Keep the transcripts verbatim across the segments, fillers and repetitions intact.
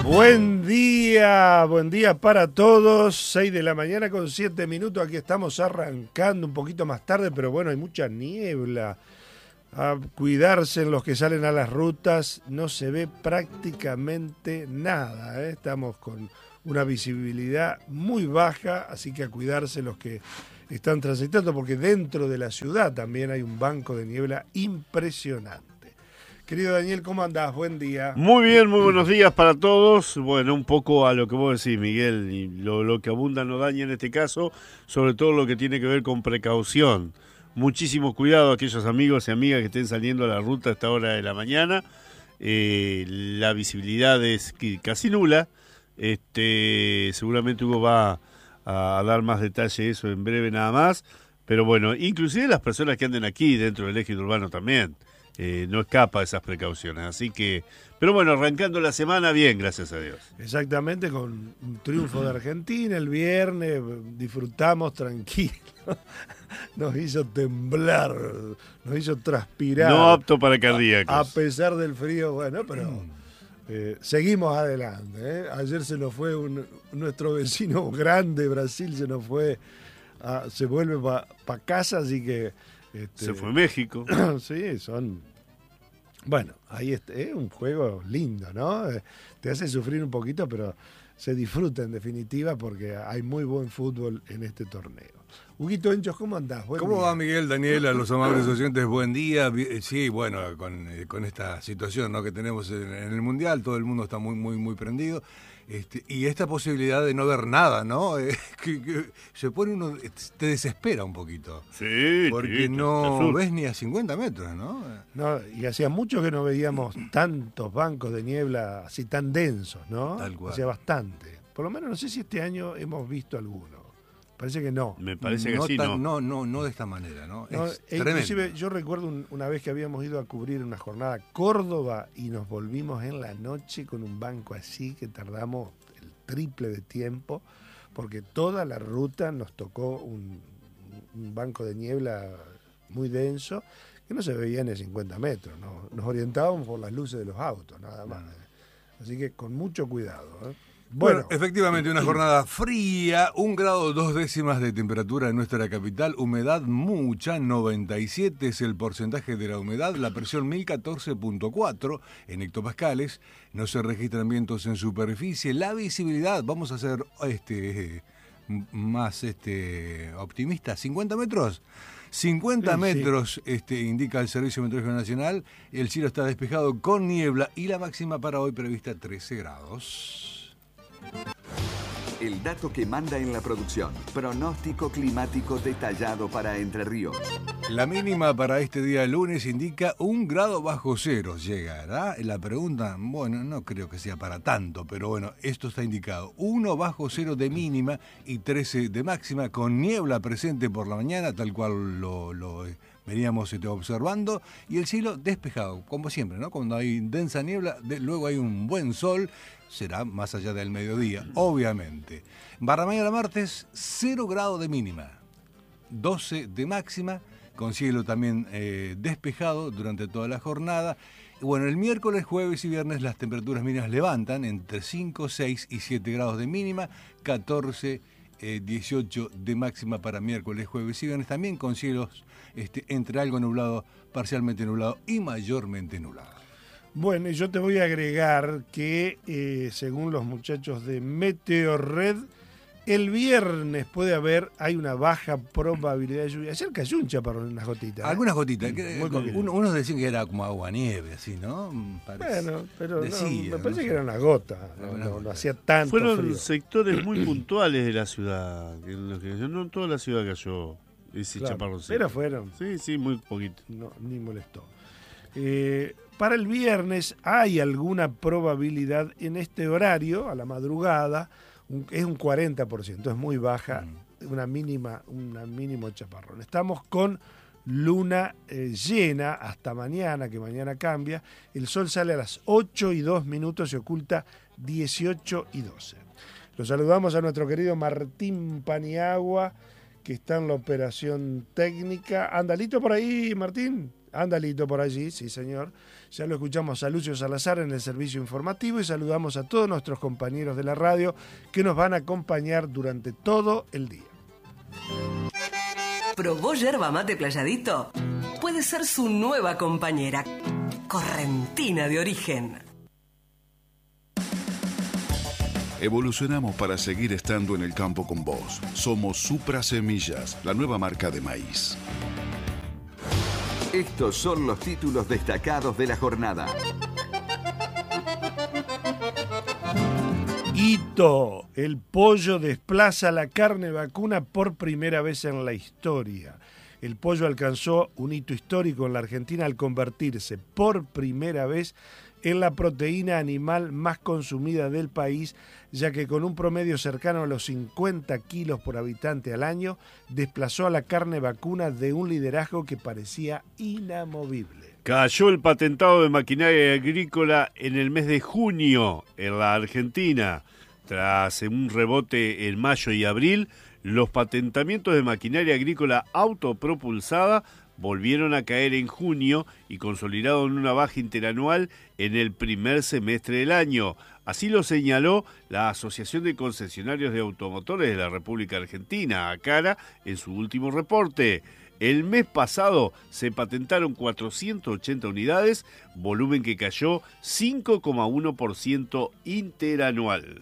Buen día, buen día para todos. seis de la mañana con siete minutos. Aquí estamos arrancando un poquito más tarde, pero bueno, hay mucha niebla. A cuidarse en los que salen a las rutas, no se ve prácticamente nada, ¿eh? Estamos con una visibilidad muy baja, así que a cuidarse los que están transitando, porque dentro de la ciudad también hay un banco de niebla impresionante. Querido Daniel, ¿cómo andás? Buen día. Muy bien, muy buenos días para todos. Bueno, un poco a lo que vos decís, Miguel, y lo, lo que abunda no daña en este caso, sobre todo lo que tiene que ver con precaución. Muchísimo cuidado a aquellos amigos y amigas que estén saliendo a la ruta a esta hora de la mañana. Eh, la visibilidad es casi nula. Este, seguramente Hugo va a, a dar más detalle de eso en breve nada más. Pero bueno, inclusive las personas que anden aquí dentro del eje urbano también. Eh, no escapa de esas precauciones, así que, pero bueno, arrancando la semana bien, gracias a Dios. Exactamente, con un triunfo de Argentina el viernes, disfrutamos tranquilos, nos hizo temblar, nos hizo transpirar. No apto para cardíacos. A, a pesar del frío, bueno, pero eh, seguimos adelante. ¿eh? Ayer se nos fue un, nuestro vecino grande, Brasil, se nos fue, a, se vuelve para pa casa, así que... Este, se fue México. Sí, son... Bueno, ahí es, es un juego lindo, ¿no? Te hace sufrir un poquito, pero se disfruta en definitiva porque hay muy buen fútbol en este torneo. Huguito Enchos, ¿cómo andás? Buen ¿Cómo día. va Miguel, Daniel, a los amables oyentes? Buen día. Sí, bueno, con, con esta situación, ¿no?, que tenemos en, en el Mundial, todo el mundo está muy, muy, muy prendido. Este, y esta posibilidad de no ver nada, ¿no? Eh, que, que se pone uno, te desespera un poquito. Sí, porque sí, no ves ni a cincuenta metros, ¿no? No, y hacía mucho que no veíamos tantos bancos de niebla así tan densos, ¿no? Tal cual. Hacía bastante. Por lo menos no sé si este año hemos visto alguno. Parece que no. Me parece que no sí, tan, no. no. No, no de esta manera, ¿no? no es e inclusive yo recuerdo un, una vez que habíamos ido a cubrir una jornada a Córdoba y nos volvimos en la noche con un banco así que tardamos el triple de tiempo porque toda la ruta nos tocó un, un banco de niebla muy denso que no se veía ni cincuenta metros, ¿no? Nos orientábamos por las luces de los autos, nada más. Así que con mucho cuidado, ¿eh? Bueno, Bueno, efectivamente una jornada fría, un grado dos décimas de temperatura en nuestra capital, humedad mucha, noventa y siete es el porcentaje de la humedad, la presión mil catorce punto cuatro en hectopascales, no se registran vientos en superficie, la visibilidad, vamos a ser este, más este, optimistas, cincuenta metros. cincuenta sí, metros sí. Este, indica el Servicio Meteorológico Nacional, el cielo está despejado con niebla y la máxima para hoy prevista trece grados. El dato que manda en la producción. Pronóstico climático detallado para Entre Ríos. La mínima para este día lunes indica un grado bajo cero. ¿Llegará? La pregunta, bueno, no creo que sea para tanto, pero bueno, esto está indicado. uno bajo cero de mínima y trece de máxima, con niebla presente por la mañana, tal cual lo, lo veníamos este, observando, y el cielo despejado, como siempre, ¿no? Cuando hay densa niebla, de, luego hay un buen sol. Será más allá del mediodía, obviamente. Para mañana martes, cero grado de mínima, doce de máxima, con cielo también eh, despejado durante toda la jornada. Y bueno, el miércoles, jueves y viernes las temperaturas mínimas levantan entre cinco, seis y siete grados de mínima, catorce, dieciocho de máxima para miércoles, jueves y viernes, también con cielos este, entre algo nublado, parcialmente nublado y mayormente nublado. Bueno, y yo te voy a agregar que, eh, según los muchachos de Meteorred, el viernes puede haber, hay una baja probabilidad de lluvia. Ayer cayó un chaparrón, unas gotitas. ¿eh? Algunas gotitas. Que, Muy poquito. uno, unos decían que era como agua nieve, así, ¿no? Parece. Bueno, pero Decía, no, me parece no sé. que era una gota. No, Una no, gota. no hacía tanto Fueron frío. sectores muy puntuales de la ciudad. En los que, no en toda la ciudad cayó ese Claro, chaparroncito. pero fueron. Sí, sí, muy poquito. No, ni molestó. Eh, para el viernes hay alguna probabilidad en este horario, a la madrugada, un, es un cuarenta por ciento, es muy baja, mm. una mínima, una mínimo chaparrón. Estamos con luna eh, llena hasta mañana, que mañana cambia. El sol sale a las ocho y dos minutos, se oculta dieciocho y doce. Los saludamos a nuestro querido Martín Paniagua, que está en la operación técnica. ¿Anda listo por ahí, Martín? Anda Lito por allí, sí señor. Ya lo escuchamos a Lucio Salazar en el servicio informativo y saludamos a todos nuestros compañeros de la radio que nos van a acompañar durante todo el día. ¿Probó yerba mate Playadito? Puede ser su nueva compañera, correntina de origen. Evolucionamos para seguir estando en el campo con vos. Somos Supra Semillas, la nueva marca de maíz. Estos son los títulos destacados de la jornada. Hito, el pollo desplaza la carne vacuna por primera vez en la historia. El pollo alcanzó un hito histórico en la Argentina al convertirse por primera vez en la proteína animal más consumida del país, ya que con un promedio cercano a los cincuenta kilos por habitante al año, desplazó a la carne vacuna de un liderazgo que parecía inamovible. Cayó el patentado de maquinaria agrícola en el mes de junio en la Argentina. Tras un rebote en mayo y abril, los patentamientos de maquinaria agrícola autopropulsada volvieron a caer en junio y consolidaron una baja interanual en el primer semestre del año. Así lo señaló la Asociación de Concesionarios de Automotores de la República Argentina, ACARA, en su último reporte. El mes pasado se patentaron cuatrocientas ochenta unidades, volumen que cayó cinco coma uno por ciento interanual.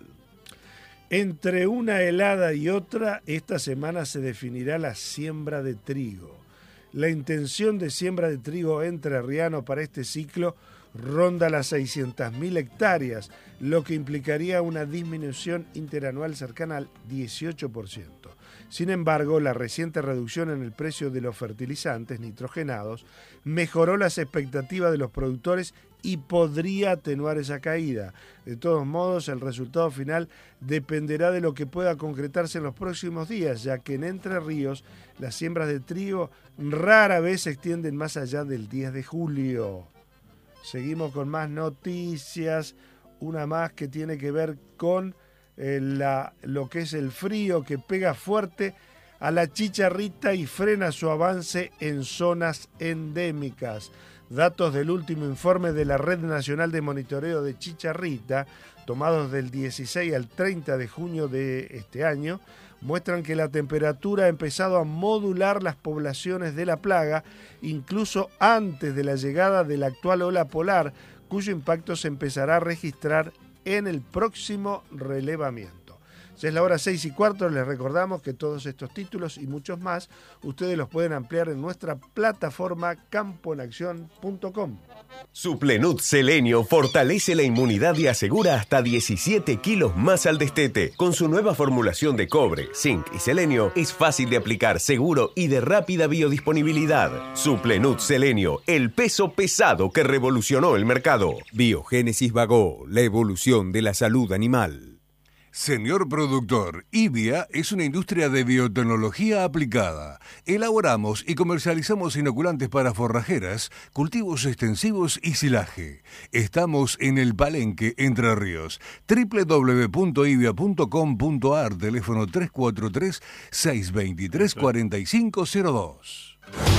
Entre una helada y otra, esta semana se definirá la siembra de trigo. La intención de siembra de trigo entrerriano para este ciclo ronda las seiscientas mil hectáreas, lo que implicaría una disminución interanual cercana al dieciocho por ciento. Sin embargo, la reciente reducción en el precio de los fertilizantes nitrogenados mejoró las expectativas de los productores y podría atenuar esa caída. De todos modos, el resultado final dependerá de lo que pueda concretarse en los próximos días, ya que en Entre Ríos las siembras de trigo rara vez se extienden más allá del diez de julio. Seguimos con más noticias, una más que tiene que ver con eh, la, lo que es el frío que pega fuerte a la chicharrita y frena su avance en zonas endémicas. Datos del último informe de la Red Nacional de Monitoreo de Chicharrita, tomados del dieciséis al treinta de junio de este año, muestran que la temperatura ha empezado a modular las poblaciones de la plaga, incluso antes de la llegada de la actual ola polar, cuyo impacto se empezará a registrar en el próximo relevamiento. Ya es la hora seis y cuarto, les recordamos que todos estos títulos y muchos más ustedes los pueden ampliar en nuestra plataforma campo en acción punto com. Suplenut Selenio fortalece la inmunidad y asegura hasta diecisiete kilos más al destete. Con su nueva formulación de cobre, zinc y selenio, es fácil de aplicar, seguro y de rápida biodisponibilidad. Suplenut Selenio, el peso pesado que revolucionó el mercado. Biogénesis Bagó, la evolución de la salud animal. Señor productor, IBIA es una industria de biotecnología aplicada. Elaboramos y comercializamos inoculantes para forrajeras, cultivos extensivos y silaje. Estamos en el Palenque, Entre Ríos. doble u doble u doble u punto ibia punto com punto a r, teléfono tres cuatro tres, seis dos tres, cuatro cinco cero dos.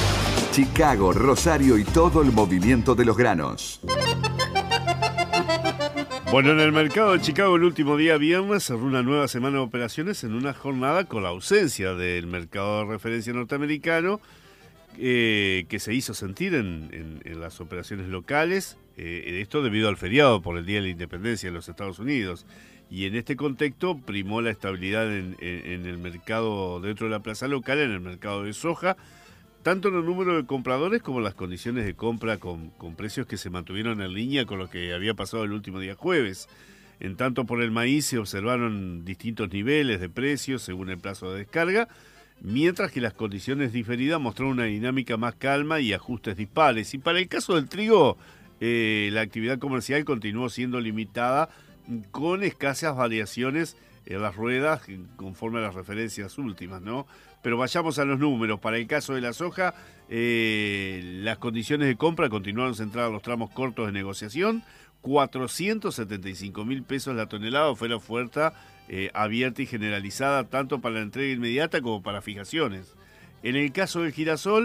Chicago, Rosario y todo el movimiento de los granos. Bueno, en el mercado de Chicago el último día viernes cerró una nueva semana de operaciones en una jornada con la ausencia del mercado de referencia norteamericano eh, que se hizo sentir en, en, en las operaciones locales, eh, esto debido al feriado por el Día de la Independencia en los Estados Unidos. Y en este contexto primó la estabilidad en, en, en el mercado dentro de la plaza local, en el mercado de soja, tanto en el número de compradores como en las condiciones de compra con, con precios que se mantuvieron en línea con lo que había pasado el último día jueves. En tanto, por el maíz se observaron distintos niveles de precios según el plazo de descarga, mientras que las condiciones diferidas mostraron una dinámica más calma y ajustes dispares. Y para el caso del trigo, eh, la actividad comercial continuó siendo limitada con escasas variaciones en las ruedas conforme a las referencias últimas, ¿no? Pero vayamos a los números. Para el caso de la soja, eh, las condiciones de compra continuaron centradas en los tramos cortos de negociación. cuatrocientos setenta y cinco mil pesos la tonelada fue la oferta eh, abierta y generalizada tanto para la entrega inmediata como para fijaciones. En el caso del girasol,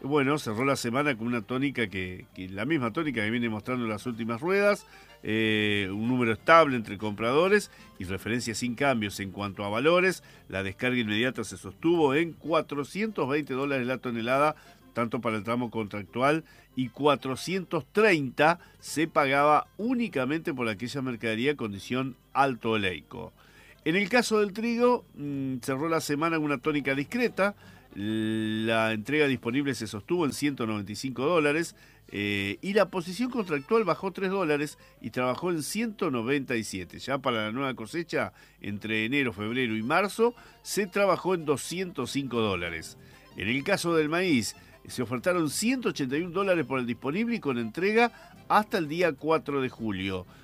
bueno, cerró la semana con una tónica que, que la misma tónica que viene mostrando las últimas ruedas, eh, un número estable entre compradores y referencias sin cambios en cuanto a valores. La descarga inmediata se sostuvo en cuatrocientos veinte dólares la tonelada, tanto para el tramo contractual, y cuatrocientos treinta se pagaba únicamente por aquella mercadería condición alto oleico. En el caso del trigo, mmm, cerró la semana con una tónica discreta. La entrega disponible se sostuvo en ciento noventa y cinco dólares eh, y la posición contractual bajó tres dólares y trabajó en ciento noventa y siete. Ya para la nueva cosecha, entre enero, febrero y marzo, se trabajó en doscientos cinco dólares. En el caso del maíz, se ofertaron ciento ochenta y un dólares por el disponible y con entrega hasta el día cuatro de julio.